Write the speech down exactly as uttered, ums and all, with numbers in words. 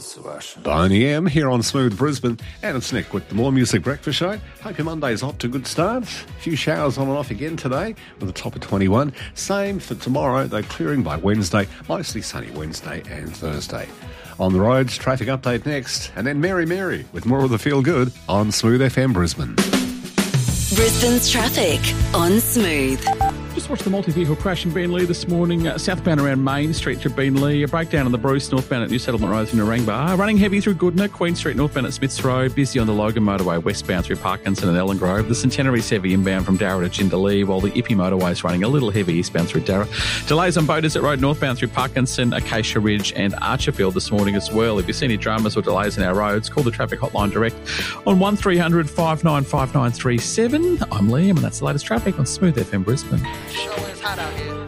Boney M here on Smooth Brisbane, and it's Nick with the More Music Breakfast Show. Hope your Monday's off to a good start. A few showers on and off again today with a top of twenty-one. Same for tomorrow, though clearing by Wednesday. Mostly sunny Wednesday and Thursday. On the roads, traffic update next, and then Mary Mary with more of the feel good on Smooth F M Brisbane. Brisbane's traffic on Smooth. Just watched the multi-vehicle crash in Beenleigh this morning, uh, southbound around Main Street to Beenleigh, a breakdown on the Bruce, northbound at New Settlement Road to Narangba, running heavy through Goodna, Queen Street northbound at Smiths Road, busy on the Logan motorway westbound through Parkinson and Ellen Grove, the Centenary's heavy inbound from Darra to Jindalee, while the Ippy motorway is running a little heavy eastbound through Darra. Delays on Bow Desert Road northbound through Parkinson, Acacia Ridge and Archerfield this morning as well. If you see any dramas or delays in our roads, call the traffic hotline direct on one three hundred five nine five nine three seven. I'm Liam and that's the latest traffic on Smooth F M Brisbane. Sure is hot out here.